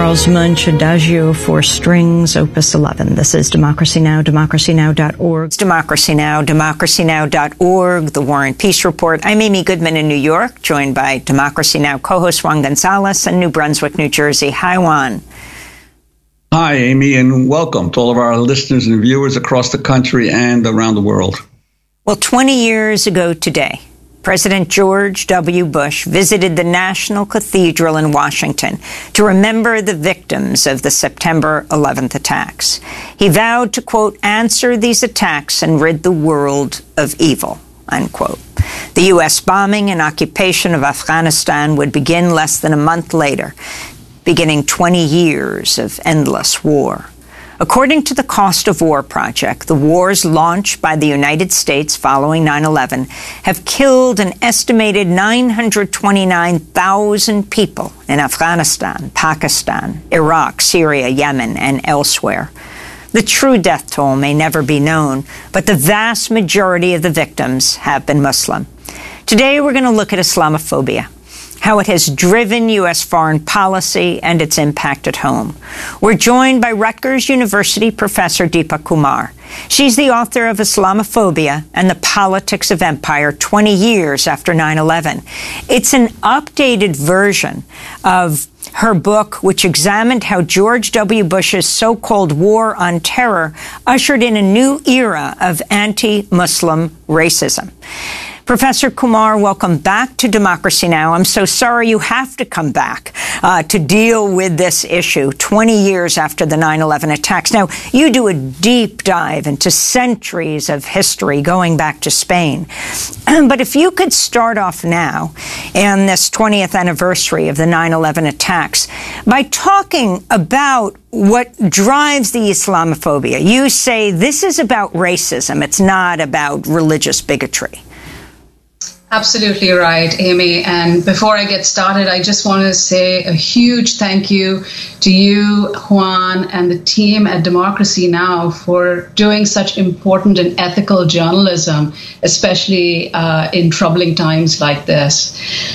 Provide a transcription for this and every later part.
Charles Munch, Adagio for Strings, Opus 11. This is Democracy Now!, democracynow.org. It's Democracy Now!, democracynow.org, The War and Peace Report. I'm Amy Goodman in New York, joined by Democracy Now! Co-host Juan Gonzalez in New Brunswick, New Jersey. Hi, Juan. Hi, Amy, and welcome to all of our listeners and viewers across the country and around the world. Well, 20 years ago today, President George W. Bush visited the National Cathedral in Washington to remember the victims of the September 11th attacks. He vowed to, quote, answer these attacks and rid the world of evil, unquote. The U.S. bombing and occupation of Afghanistan would begin less than a month later, beginning 20 years of endless war. According to the Cost of War Project, the wars launched by the United States following 9/11 have killed an estimated 929,000 people in Afghanistan, Pakistan, Iraq, Syria, Yemen, and elsewhere. The true death toll may never be known, but the vast majority of the victims have been Muslim. Today, we're going to look at Islamophobia, how it has driven U.S. foreign policy and its impact at home. We're joined by Rutgers University professor Deepa Kumar. She's the author of Islamophobia and the Politics of Empire 20 years after 9/11. It's an updated version of her book, which examined how George W. Bush's so-called war on terror ushered in a new era of anti-Muslim racism. Professor Kumar, welcome back to Democracy Now! I'm so sorry you have to come back to deal with this issue 20 years after the 9/11 attacks. Now, you do a deep dive into centuries of history going back to Spain. But if you could start off now, in this 20th anniversary of the 9/11 attacks, by talking about what drives the Islamophobia. You say this is about racism. It's not about religious bigotry. Absolutely right, Amy. And before I get started, I just want to say a huge thank you to you, Juan, and the team at Democracy Now! For doing such important and ethical journalism, especially in troubling times like this.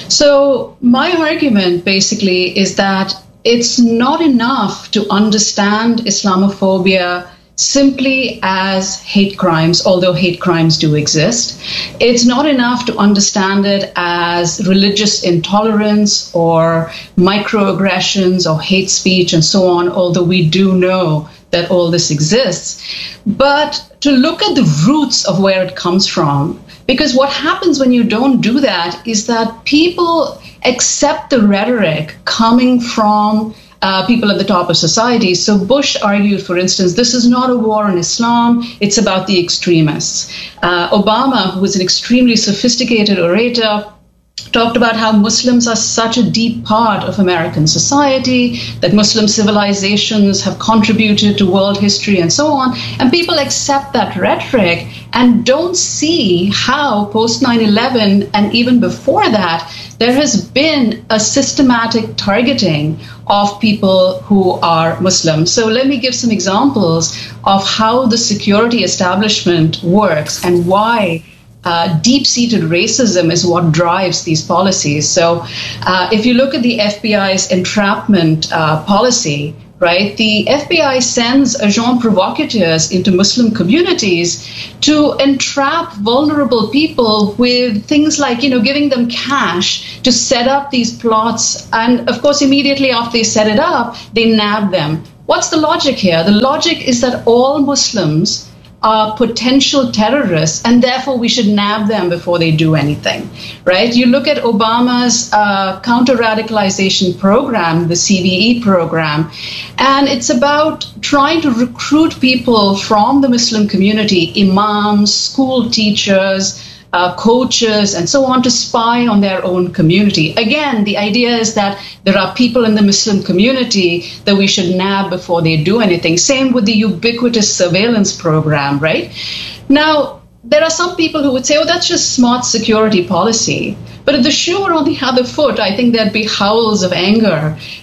So my argument basically is that it's not enough to understand Islamophobia simply as hate crimes, although hate crimes do exist. It's not enough to understand it as religious intolerance or microaggressions or hate speech and so on, although we do know that all this exists, but to look at the roots of where it comes from. Because what happens when you don't do that is that people accept the rhetoric coming from people at the top of society. So Bush argued, for instance, this is not a war on Islam, it's about the extremists. Obama, who was an extremely sophisticated orator, talked about how Muslims are such a deep part of American society, that Muslim civilizations have contributed to world history and so on. And people accept that rhetoric and don't see how post 9/11 and even before that, there has been a systematic targeting of people who are Muslim. So let me give some examples of how the security establishment works and why deep-seated racism is what drives these policies. So if you look at the FBI's entrapment policy, right, the FBI sends agents provocateurs into Muslim communities to entrap vulnerable people with things like, giving them cash to set up these plots. And of course, immediately after they set it up, they nab them. What's the logic here? The logic is that all Muslims are potential terrorists, and therefore we should nab them before they do anything, right? You look at Obama's counter-radicalization program, the CVE program, and it's about trying to recruit people from the Muslim community, imams, school teachers, coaches, and so on, to spy on their own community. Again, the idea is that there are people in the Muslim community that we should nab before they do anything. Same with the ubiquitous surveillance program, right? Now, there are some people who would say, oh, that's just smart security policy. But if the shoe were on the other foot, I think there'd be howls of anger.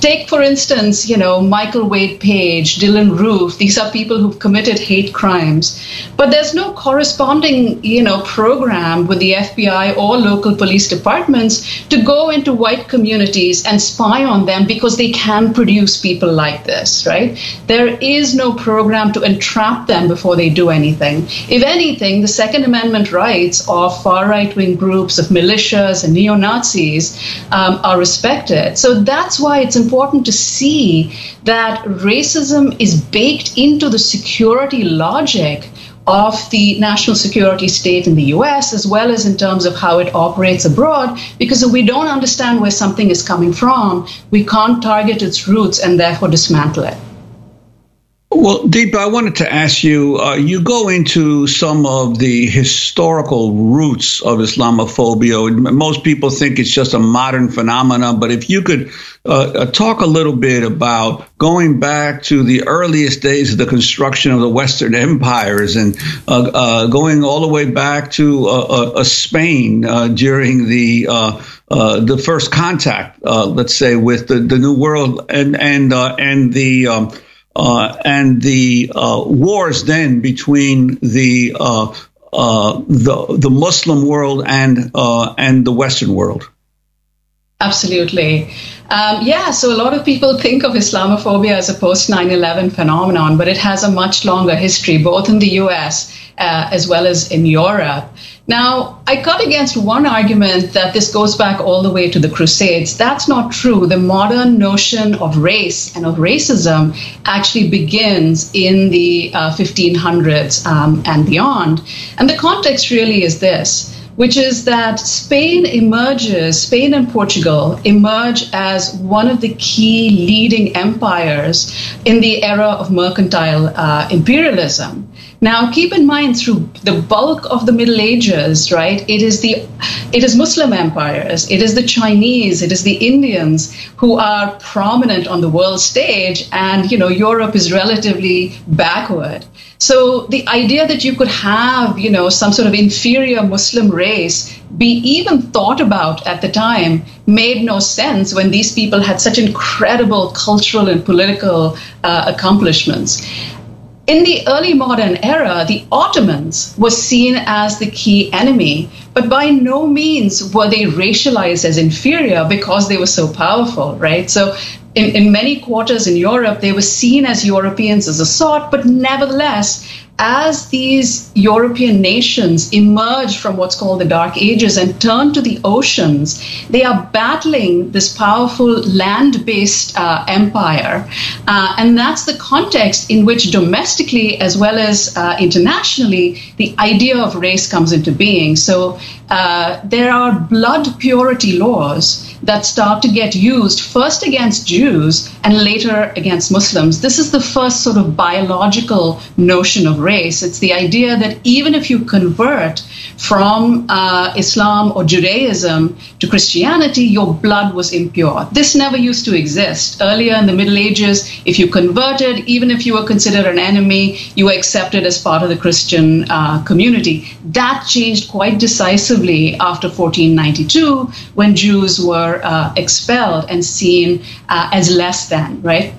Take, for instance, Michael Wade Page, Dylan Roof. These are people who've committed hate crimes. But there's no corresponding, program with the FBI or local police departments to go into white communities and spy on them because they can produce people like this, right? There is no program to entrap them before they do anything. If anything, the Second Amendment rights of far right-wing groups, of militias and neo-Nazis are respected. So that's why it's important to see that racism is baked into the security logic of the national security state in the US, as well as in terms of how it operates abroad, because if we don't understand where something is coming from, we can't target its roots and therefore dismantle it. Well, Deepa, I wanted to ask you, you go into some of the historical roots of Islamophobia. Most people think it's just a modern phenomenon, but if you could talk a little bit about going back to the earliest days of the construction of the Western empires and going all the way back to Spain during the first contact, let's say, with the New World and the wars then between the Muslim world and the Western world. Absolutely. So a lot of people think of Islamophobia as a post 9/11 phenomenon, but it has a much longer history, both in the US as well as in Europe. Now, I cut against one argument that this goes back all the way to the Crusades. That's not true. The modern notion of race and of racism actually begins in the 1500s and beyond. And the context really is this, which is that Spain and Portugal emerge as one of the key leading empires in the era of mercantile imperialism. Now, keep in mind, through the bulk of the Middle Ages, right, it is Muslim empires, it is the Chinese, it is the Indians who are prominent on the world stage, and, Europe is relatively backward. So the idea that you could have, some sort of inferior Muslim race be even thought about at the time made no sense when these people had such incredible cultural and political accomplishments. In the early modern era, the Ottomans were seen as the key enemy, but by no means were they racialized as inferior because they were so powerful, right? So in many quarters in Europe, they were seen as Europeans as a sort, but nevertheless, as these European nations emerge from what's called the Dark Ages and turn to the oceans, they are battling this powerful land-based empire. And that's the context in which domestically as well as internationally, the idea of race comes into being. So there are blood purity laws that start to get used first against Jews and later against Muslims. This is the first sort of biological notion of race. It's the idea that even if you convert from Islam or Judaism to Christianity, your blood was impure. This never used to exist. Earlier in the Middle Ages, if you converted, even if you were considered an enemy, you were accepted as part of the Christian community. That changed quite decisively after 1492, when Jews were expelled and seen as less than, right?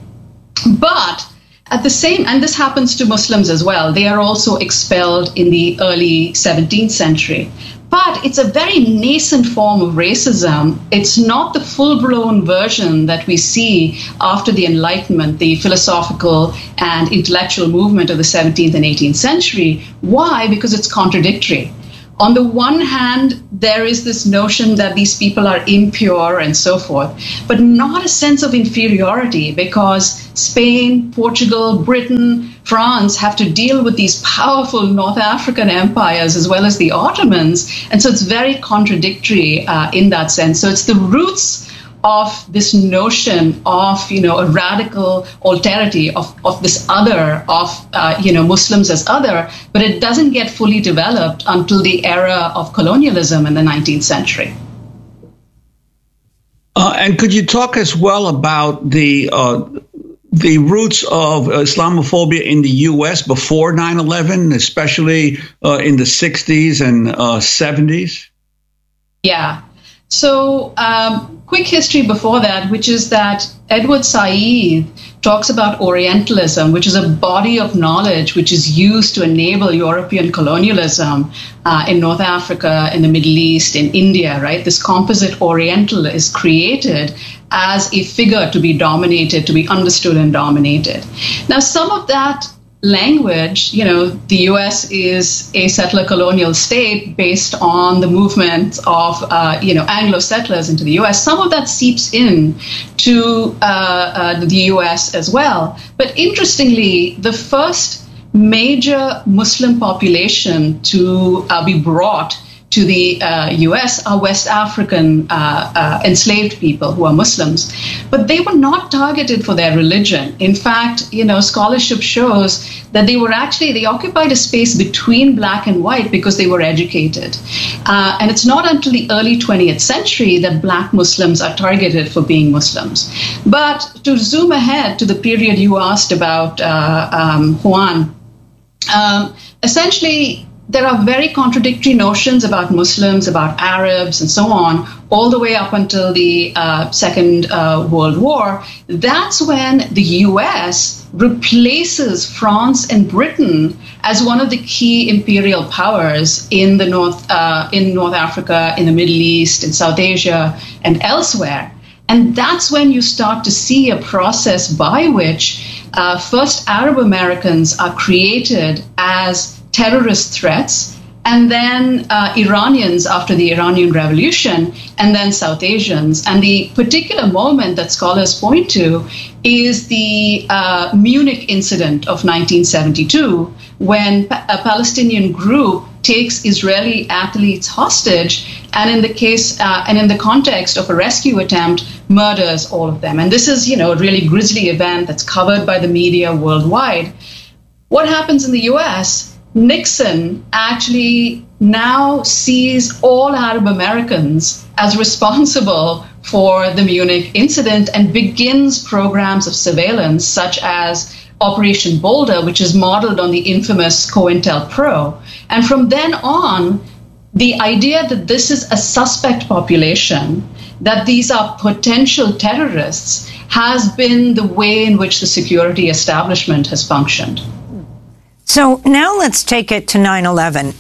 But at the same, and this happens to Muslims as well, they are also expelled in the early 17th century. But it's a very nascent form of racism. It's not the full-blown version that we see after the Enlightenment, the philosophical and intellectual movement of the 17th and 18th century. Why? Because it's contradictory. On the one hand, there is this notion that these people are impure and so forth, but not a sense of inferiority, because Spain, Portugal, Britain, France have to deal with these powerful North African empires as well as the Ottomans. And so it's very contradictory in that sense. So it's the roots of this notion of, a radical alterity of this other, of, Muslims as other, but it doesn't get fully developed until the era of colonialism in the 19th century. And could you talk as well about the roots of Islamophobia in the U.S. before 9/11, especially in the 60s and 70s? Yeah. So quick history before that, which is that Edward Said talks about Orientalism, which is a body of knowledge which is used to enable European colonialism in North Africa, in the Middle East, in India, right? This composite Oriental is created as a figure to be dominated, to be understood and dominated. Now, some of that language, the U.S. is a settler colonial state based on the movement of, Anglo settlers into the U.S. Some of that seeps in to the U.S. as well. But interestingly, the first major Muslim population to be brought to the U.S. are West African enslaved people who are Muslims. But they were not targeted for their religion. In fact, scholarship shows that they occupied a space between black and white because they were educated. And it's not until the early 20th century that black Muslims are targeted for being Muslims. But to zoom ahead to the period you asked about, Juan, essentially, there are very contradictory notions about Muslims, about Arabs, and so on, all the way up until the Second World War. That's when the U.S. replaces France and Britain as one of the key imperial powers in the North Africa, in the Middle East, in South Asia, and elsewhere. And that's when you start to see a process by which first Arab Americans are created as terrorist threats, and then Iranians after the Iranian Revolution, and then South Asians. And the particular moment that scholars point to is the Munich incident of 1972, when a Palestinian group takes Israeli athletes hostage, and in the context of a rescue attempt, murders all of them. And this is, a really grisly event that's covered by the media worldwide. What happens in the U.S.? Nixon actually now sees all Arab Americans as responsible for the Munich incident and begins programs of surveillance such as Operation Boulder, which is modeled on the infamous COINTELPRO. And from then on, the idea that this is a suspect population, that these are potential terrorists, has been the way in which the security establishment has functioned. So now let's take it to 9/11.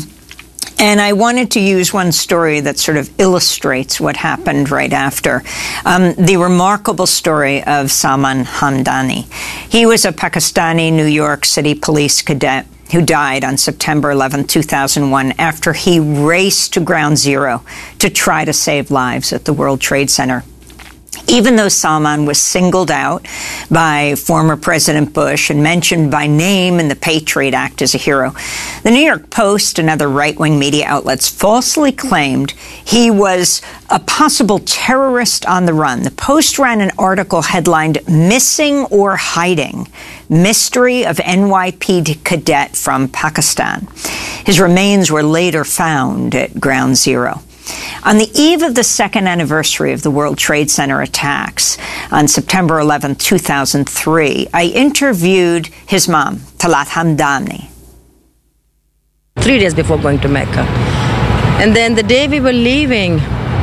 And I wanted to use one story that sort of illustrates what happened right after. The remarkable story of Salman Hamdani. He was a Pakistani New York City police cadet who died on September 11, 2001, after he raced to Ground Zero to try to save lives at the World Trade Center. Even though Salman was singled out by former President Bush and mentioned by name in the Patriot Act as a hero, the New York Post and other right-wing media outlets falsely claimed he was a possible terrorist on the run. The Post ran an article headlined, "Missing or Hiding? Mystery of NYPD Cadet from Pakistan." His remains were later found at Ground Zero. On the eve of the second anniversary of the World Trade Center attacks on September 11, 2003, I interviewed his mom, Talat Hamdani. 3 days before going to Mecca. And then the day we were leaving,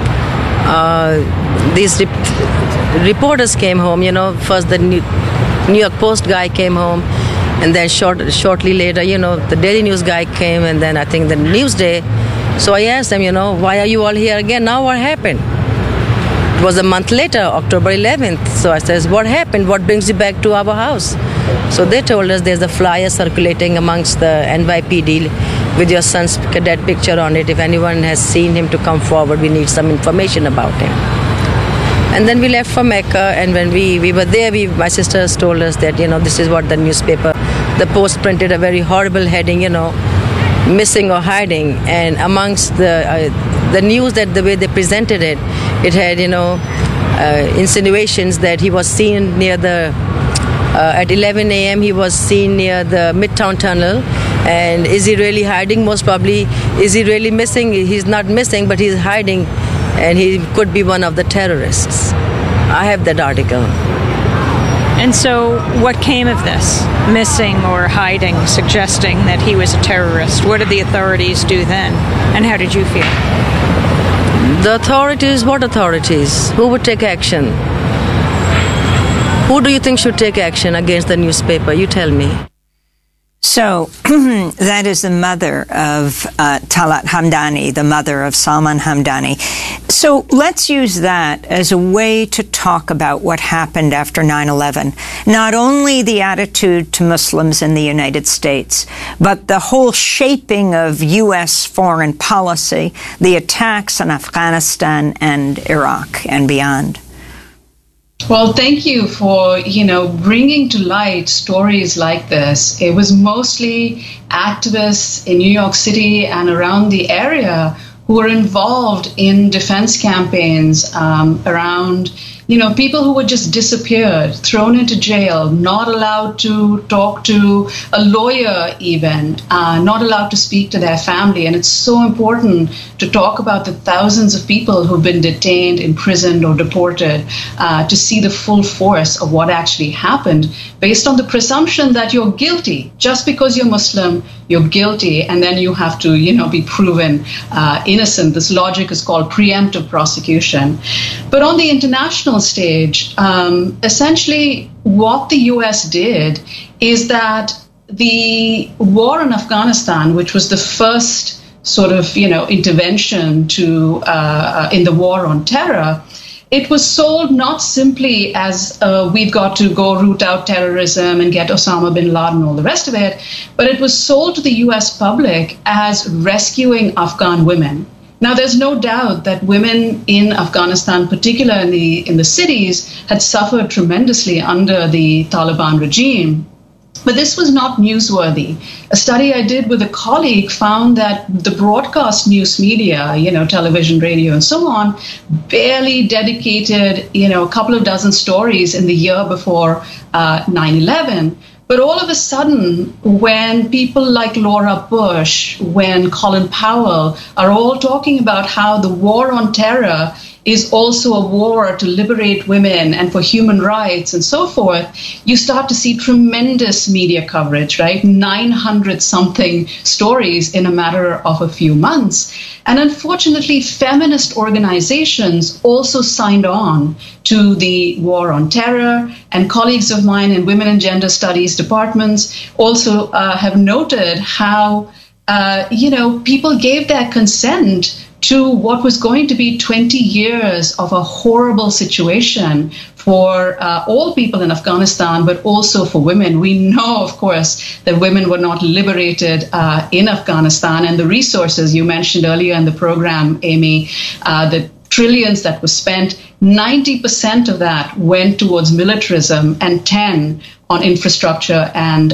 these reporters came home. First the New York Post guy came home, and then shortly later, the Daily News guy came, and then I think the Newsday. So I asked them, why are you all here again? Now what happened? It was a month later, October 11th. So I said, what happened? What brings you back to our house? So they told us there's a flyer circulating amongst the NYPD with your son's cadet picture on it. If anyone has seen him, to come forward. We need some information about him. And then we left for Mecca, and when we were there, my sisters told us that, this is what the newspaper, the Post printed a very horrible heading, missing or hiding, and amongst the news, that the way they presented it, it had insinuations that he was seen near the at 11 a.m. he was seen near the Midtown Tunnel. And is he really hiding? Most probably. Is he really missing? He's not missing, but he's hiding, and he could be one of the terrorists. I have that article. And so what came of this? Missing or hiding, suggesting that he was a terrorist. What did the authorities do then? And how did you feel? The authorities, what authorities? Who would take action? Who do you think should take action against the newspaper? You tell me. So that is the mother of Talat Hamdani, the mother of Salman Hamdani. So let's use that as a way to talk about what happened after 9/11. Not only the attitude to Muslims in the United States, but the whole shaping of U.S. foreign policy, the attacks on Afghanistan and Iraq and beyond. Well, thank you for, bringing to light stories like this. It was mostly activists in New York City and around the area who were involved in defense campaigns around, people who were just disappeared, thrown into jail, not allowed to talk to a lawyer even, not allowed to speak to their family. And it's so important to talk about the thousands of people who've been detained, imprisoned, or deported to see the full force of what actually happened based on the presumption that you're guilty. Just because you're Muslim, you're guilty, and then you have to, be proven innocent. This logic is called preemptive prosecution. But on the international stage, essentially what the U.S. did is that the war in Afghanistan, which was the first sort of, intervention to in the war on terror, it was sold not simply as we've got to go root out terrorism and get Osama bin Laden and all the rest of it, but it was sold to the U.S. public as rescuing Afghan women. Now, there's no doubt that women in Afghanistan, particularly in the cities, had suffered tremendously under the Taliban regime. But this was not newsworthy. A study I did with a colleague found that the broadcast news media, television, radio, and so on, barely dedicated, a couple of dozen stories in the year before 9/11. But all of a sudden, when people like Laura Bush, when Colin Powell are all talking about how the war on terror is also a war to liberate women and for human rights and so forth, you start to see tremendous media coverage, right? 900 something stories in a matter of a few months. And unfortunately, feminist organizations also signed on to the war on terror, and colleagues of mine in women and gender studies departments also have noted how, people gave their consent to what was going to be 20 years of a horrible situation for all people in Afghanistan, but also for women. We know, of course, that women were not liberated in Afghanistan, and the resources you mentioned earlier in the program, Amy, the trillions that was spent, 90% of that went towards militarism and 10 on infrastructure and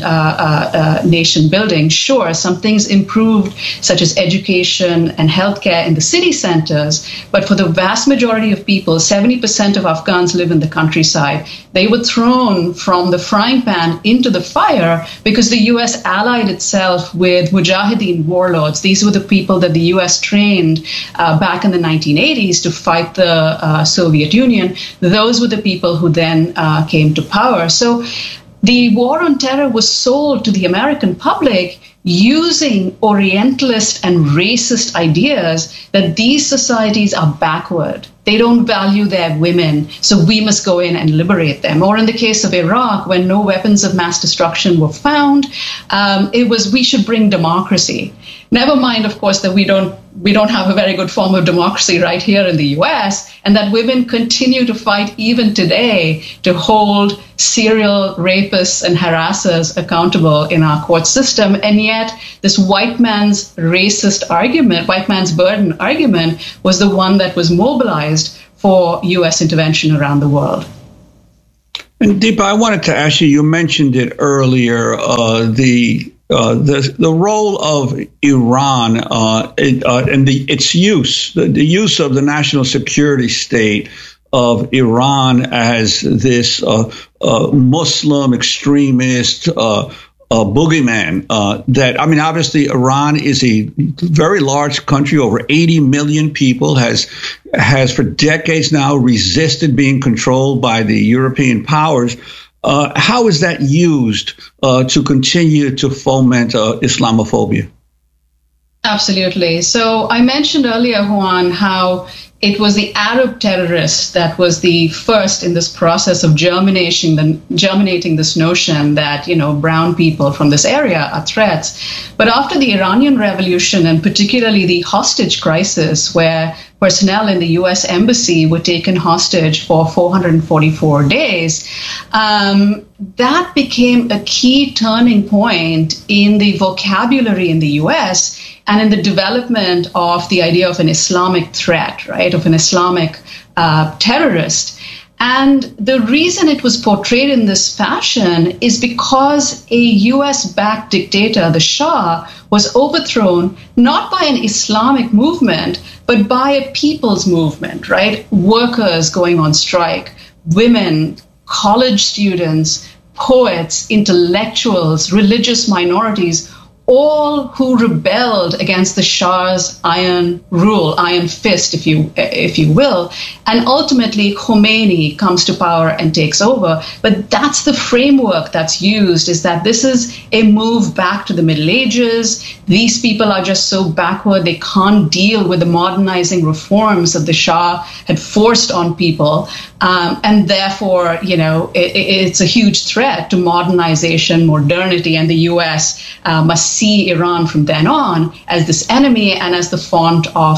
nation building. Sure, some things improved, such as education and healthcare in the city centers, but for the vast majority of people, 70% of Afghans live in the countryside. They were thrown from the frying pan into the fire because the U.S. allied itself with Mujahideen warlords. These were the people that the U.S. trained back in the 1980s to fight the Soviet Union. Those were the people who then came to power. So the war on terror was sold to the American public using Orientalist and racist ideas that these societies are backward. They don't value their women, so we must go in and liberate them. Or in the case of Iraq, when no weapons of mass destruction were found, it was we should bring democracy. Never mind, of course, that we don't have a very good form of democracy right here in the U.S., and that women continue to fight even today to hold serial rapists and harassers accountable in our court system. And yet this white man's racist argument, white man's burden argument, was the one that was mobilized for U.S. intervention around the world. And Deepa, I wanted to ask you, you mentioned it earlier, the role of Iran and its use, the use of the national security state of Iran as this Muslim extremist boogeyman. Obviously, Iran is a very large country, over 80 million people, has for decades now resisted being controlled by the European powers. How is that used to continue to foment Islamophobia? Absolutely. So I mentioned earlier, Juan, how it was the Arab terrorists that was the first in this process of germinating this notion that, brown people from this area are threats. But after the Iranian Revolution, and particularly the hostage crisis, where personnel in the U.S. Embassy were taken hostage for 444 days, that became a key turning point in the vocabulary in the U.S. and in the development of the idea of an Islamic threat, right, of an Islamic terrorist. And the reason it was portrayed in this fashion is because a US-backed dictator, the Shah, was overthrown not by an Islamic movement, but by a people's movement, right? Workers going on strike, women, college students, poets, intellectuals, religious minorities, all who rebelled against the Shah's iron rule, iron fist, if you will, and ultimately Khomeini comes to power and takes over. But that's the framework that's used, is that this is a move back to the Middle Ages. These people are just so backward, they can't deal with the modernizing reforms that the Shah had forced on people. And therefore, it's a huge threat to modernization, modernity, and the U.S. Must see Iran from then on as this enemy and as the font of,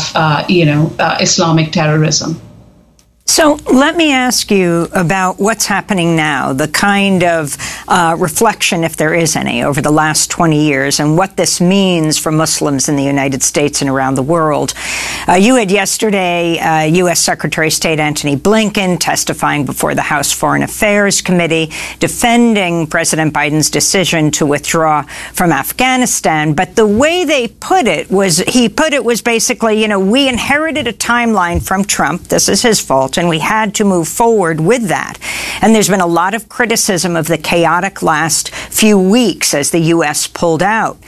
Islamic terrorism. So let me ask you about what's happening now, the kind of reflection, if there is any, over the last 20 years and what this means for Muslims in the United States and around the world. You had yesterday U.S. Secretary of State Antony Blinken testifying before the House Foreign Affairs Committee, defending President Biden's decision to withdraw from Afghanistan. But the way he put it was basically, we inherited a timeline from Trump. This is his fault. And we had to move forward with that. And there's been a lot of criticism of the chaotic last few weeks as the U.S. pulled out.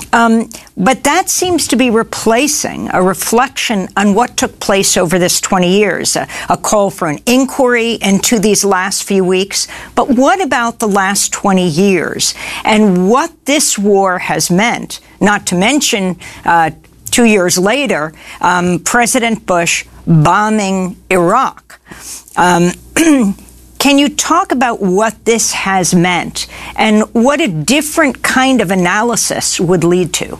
But that seems to be replacing a reflection on what took place over this 20 years, a call for an inquiry into these last few weeks. But what about the last 20 years and what this war has meant? Not to mention 2 years later, President Bush bombing Iraq. Can you talk about what this has meant and what a different kind of analysis would lead to?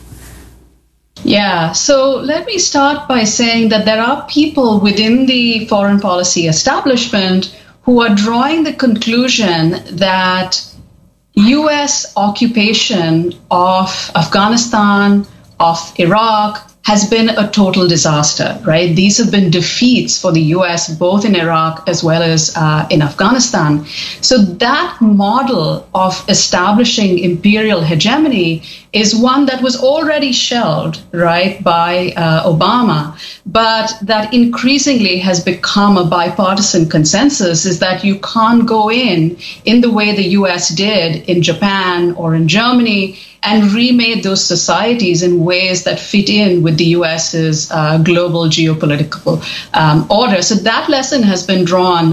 Yeah, so let me start by saying that there are people within the foreign policy establishment who are drawing the conclusion that U.S. occupation of Afghanistan, of Iraq, has been a total disaster, right? These have been defeats for the U.S., both in Iraq as well as in Afghanistan. So that model of establishing imperial hegemony is one that was already shelved, right, by Obama, but that increasingly has become a bipartisan consensus, is that you can't go in the way the U.S. did in Japan or in Germany and remade those societies in ways that fit in with the U.S.'s global geopolitical order. So that lesson has been drawn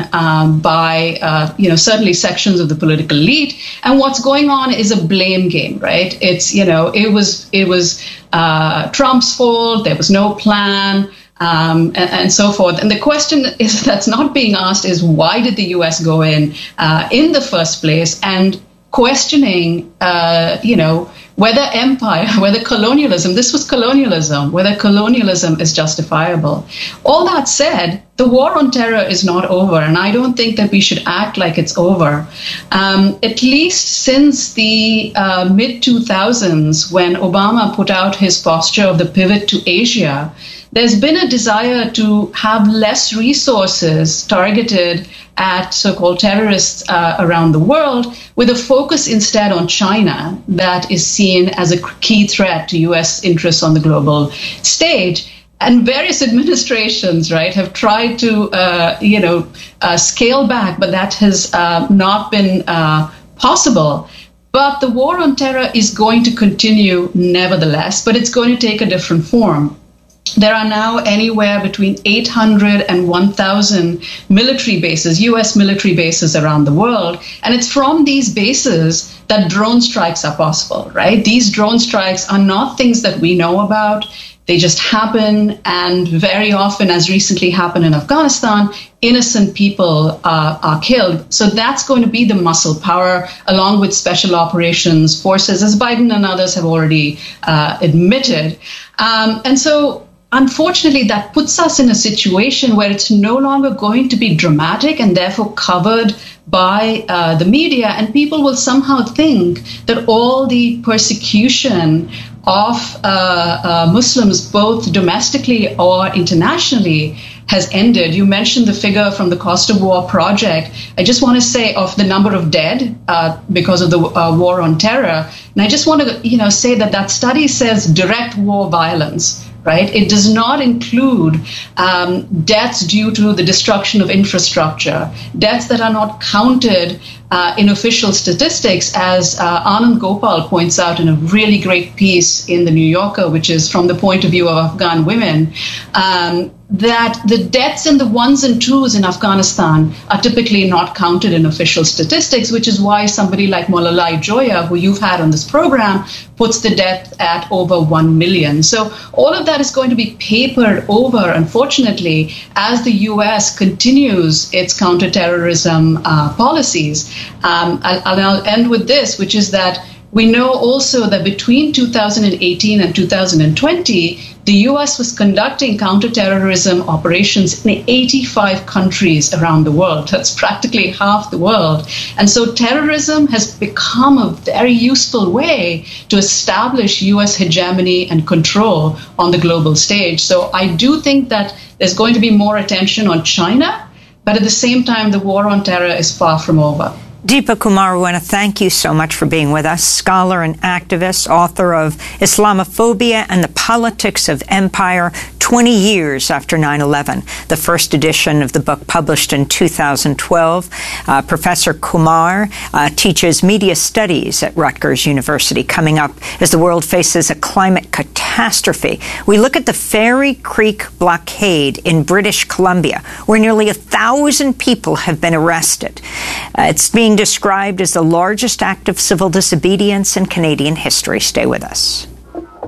by, certainly sections of the political elite. And what's going on is a blame game, right? It's, it was Trump's fault. There was no plan. And so forth. And the question that's not being asked is, why did the U.S. go in the first place? And questioning, whether colonialism, this was colonialism, whether colonialism is justifiable. All that said, the war on terror is not over, and I don't think that we should act like it's over. At least since the mid-2000s, when Obama put out his posture of the pivot to Asia, there's been a desire to have less resources targeted at so-called terrorists around the world, with a focus instead on China that is seen as a key threat to U.S. interests on the global stage. And various administrations, right, have tried to, scale back, but that has not been possible. But the war on terror is going to continue nevertheless, but it's going to take a different form. there are now anywhere between 800 and 1,000 military bases, U.S. military bases around the world. And it's from these bases that drone strikes are possible, right? These drone strikes are not things that we know about. They just happen. And very often, as recently happened in Afghanistan, innocent people are killed. So that's going to be the muscle power, along with special operations forces, as Biden and others have already admitted. And so, unfortunately, that puts us in a situation where it's no longer going to be dramatic and therefore covered by the media, and people will somehow think that all the persecution of Muslims, both domestically or internationally, has ended. You mentioned the figure from the Cost of War Project. I just want to say of the number of dead because of the war on terror, and I just want to say that study says direct war violence. Right? It does not include deaths due to the destruction of infrastructure, deaths that are not counted in official statistics, as Anand Gopal points out in a really great piece in The New Yorker, which is from the point of view of Afghan women, that the deaths in the ones and twos in Afghanistan are typically not counted in official statistics, which is why somebody like Malalai Joya, who you've had on this program, puts the death at over 1 million. So all of that is going to be papered over, unfortunately, as the U.S. continues its counterterrorism policies. I'll end with this, which is that we know also that between 2018 and 2020, the U.S. was conducting counterterrorism operations in 85 countries around the world. That's practically half the world. And so terrorism has become a very useful way to establish U.S. hegemony and control on the global stage. So I do think that there's going to be more attention on China, but at the same time, the war on terror is far from over. Deepa Kumar, we want to thank you so much for being with us. Scholar and activist, author of Islamophobia and the Politics of Empire, 20 years after 9/11, the first edition of the book published in 2012. Professor Kumar teaches media studies at Rutgers University. Coming up, as the world faces a climate catastrophe, we look at the Fairy Creek blockade in British Columbia, where nearly 1,000 people have been arrested. It's being described as the largest act of civil disobedience in Canadian history. Stay with us.